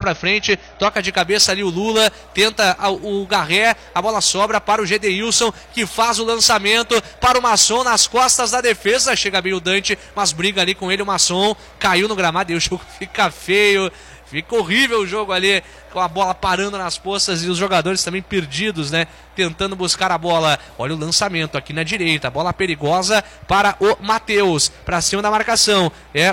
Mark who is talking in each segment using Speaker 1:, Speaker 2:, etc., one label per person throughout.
Speaker 1: pra frente, toca de cabeça ali o Lula, tenta o Garré, a bola sobra para o Gedeilson, que faz o lançamento para o Masson nas costas da defesa, chega bem o Dante, mas briga ali com ele o Masson, caiu no gramado e o jogo fica feio. Fica horrível o jogo ali, com a bola parando nas poças e os jogadores também perdidos, né? Tentando buscar a bola. Olha o lançamento aqui na direita, bola perigosa para o Matheus, para cima da marcação.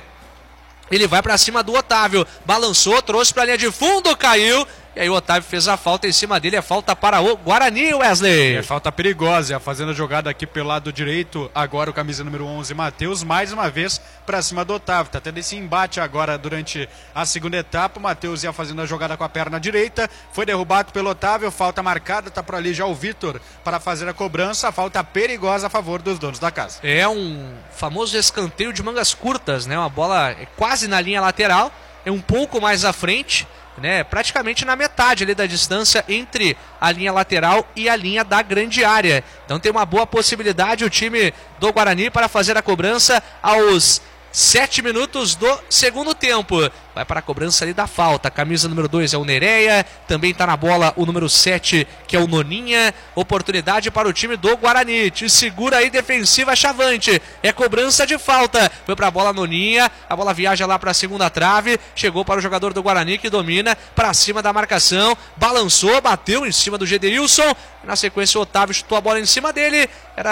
Speaker 1: Ele vai para cima do Otávio, balançou, trouxe para a linha de fundo, caiu. E aí o Otávio fez a falta em cima dele, é falta para o Guarani, Wesley.
Speaker 2: É falta perigosa, fazendo a jogada aqui pelo lado direito, agora o camisa número 11, Matheus, mais uma vez para cima do Otávio. Tá tendo esse embate agora durante a segunda etapa, o Matheus ia fazendo a jogada com a perna direita, foi derrubado pelo Otávio, falta marcada, tá por ali já o Vitor para fazer a cobrança, falta perigosa a favor dos donos da casa.
Speaker 1: É um famoso escanteio de mangas curtas, né? Uma bola quase na linha lateral, é um pouco mais à frente, né, praticamente na metade ali da distância entre a linha lateral e a linha da grande área. Então tem uma boa possibilidade o time do Guarani para fazer a cobrança aos 7 minutos do segundo tempo. Vai para a cobrança ali da falta. Camisa número 2 é o Nereia. Também está na bola o número 7, que é o Noninha. Oportunidade para o time do Guarani. Te segura aí, defensiva Chavante. É cobrança de falta. Foi para a bola Noninha. A bola viaja lá para a segunda trave. Chegou para o jogador do Guarani, que domina para cima da marcação. Balançou, bateu em cima do Gedeilson. Na sequência o Otávio chutou a bola em cima dele.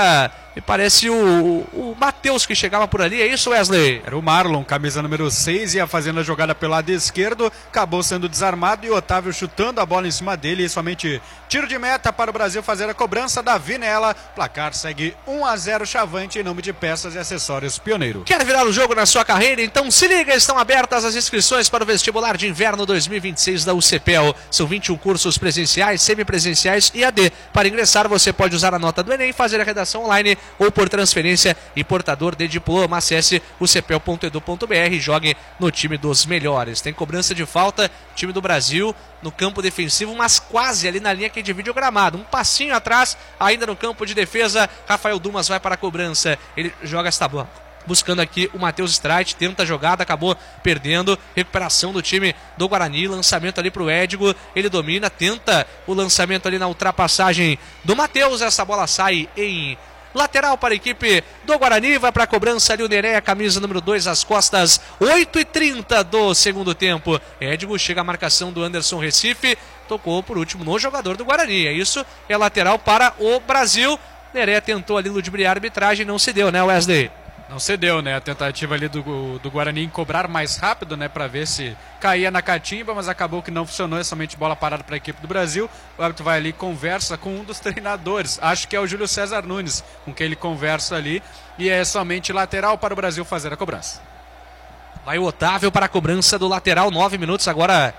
Speaker 1: Me parece o Matheus que chegava por ali. É isso, Wesley?
Speaker 2: Era o Marlon, camisa número 6, ia fazendo a jogada pelo lado esquerdo, acabou sendo desarmado e o Otávio chutando a bola em cima dele, e somente tiro de meta para o Brasil fazer a cobrança. Davi nela, placar segue 1-0 Chavante, em nome de Peças e Acessórios Pioneiro.
Speaker 1: Quer virar o jogo na sua carreira? Então se liga, estão abertas as inscrições para o vestibular de inverno 2026 da UCPEL. São 21 cursos presenciais, semipresenciais e AD. Para ingressar você pode usar a nota do Enem, fazer a redação online ou por transferência e portador de diploma. Acesse ucpel.edu.br e jogue no time dos melhores. Tem cobrança de falta, time do Brasil no campo defensivo, mas quase ali na linha que divide o gramado. Um passinho atrás, ainda no campo de defesa. Rafael Dumas vai para a cobrança. Ele joga esta bola buscando aqui o Matheus Streit, tenta a jogada, acabou perdendo. Recuperação do time do Guarani, lançamento ali pro Édigo, ele domina, tenta o lançamento ali na ultrapassagem do Matheus. Essa bola sai em lateral para a equipe do Guarani. Vai para a cobrança ali o Nereia, camisa número 2, às costas, 8h30 do segundo tempo. Édigo, chega a marcação do Anderson Recife, tocou por último no jogador do Guarani. É isso, é lateral para o Brasil. Nereia tentou ali ludibriar a arbitragem, não se deu, né, Wesley?
Speaker 2: Não cedeu, né? A tentativa ali do Guarani em cobrar mais rápido, né? Para ver se caía na catimba, mas acabou que não funcionou. É somente bola parada para a equipe do Brasil. O árbitro vai ali e conversa com um dos treinadores. Acho que é o Júlio César Nunes, com quem ele conversa ali. E é somente lateral para o Brasil fazer a cobrança.
Speaker 1: Vai o Otávio para a cobrança do lateral. 9 minutos agora.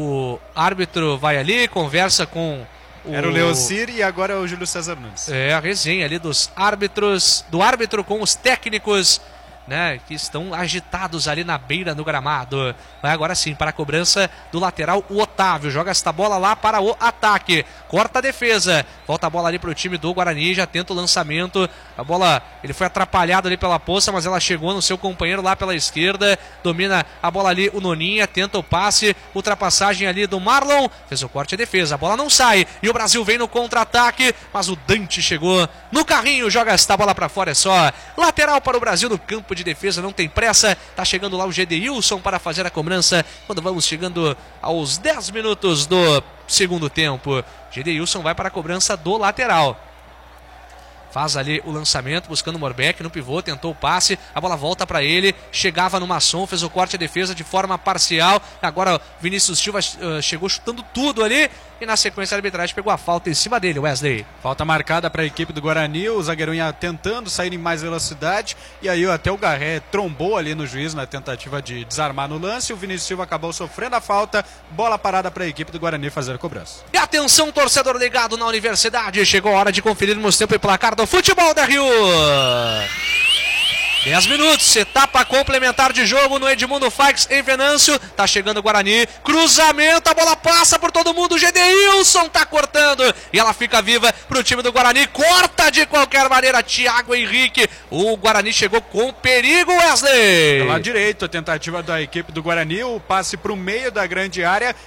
Speaker 1: O árbitro vai ali, conversa com
Speaker 2: era o Leocir e agora é o Júlio César Nunes.
Speaker 1: É a resenha ali dos árbitros, do árbitro com os técnicos, né, que estão agitados ali na beira do gramado. Vai agora sim para a cobrança do lateral o Otávio, joga esta bola lá para o ataque, corta a defesa, volta a bola ali para o time do Guarani, já tenta o lançamento, a bola, ele foi atrapalhado ali pela poça, mas ela chegou no seu companheiro lá pela esquerda, domina a bola ali o Noninha, tenta o passe, ultrapassagem ali do Marlon, fez o corte e defesa, a bola não sai, e o Brasil vem no contra-ataque, mas o Dante chegou no carrinho, joga esta bola para fora, é só lateral para o Brasil no campo de defesa, não tem pressa, tá chegando lá o Gedeilson para fazer a cobrança, quando vamos chegando aos 10 minutos do segundo tempo. Gedeilson vai para a cobrança do lateral. Faz ali o lançamento, buscando o Morbeck no pivô, tentou o passe, a bola volta para ele, chegava no Masson, fez o corte e defesa de forma parcial, agora Vinícius Silva chegou chutando tudo ali, e na sequência a arbitragem pegou a falta em cima dele, Wesley.
Speaker 2: Falta marcada para a equipe do Guarani, o zagueirão ia tentando sair em mais velocidade, e aí até o Garré trombou ali no juiz na tentativa de desarmar no lance, o Vinícius Silva acabou sofrendo a falta, bola parada para a equipe do Guarani fazer a cobrança.
Speaker 1: E atenção, torcedor ligado na Universidade, chegou a hora de conferirmos tempo e placar do futebol da Rio. 10 minutos, etapa complementar de jogo no Edmundo Faix em Venâncio, tá chegando o Guarani, cruzamento, a bola passa por todo mundo, Gedeilson tá cortando, e ela fica viva pro time do Guarani, corta de qualquer maneira, Thiago Henrique, o Guarani chegou com perigo, Wesley.
Speaker 2: Do lado direito, a tentativa da equipe do Guarani, o passe pro meio da grande área,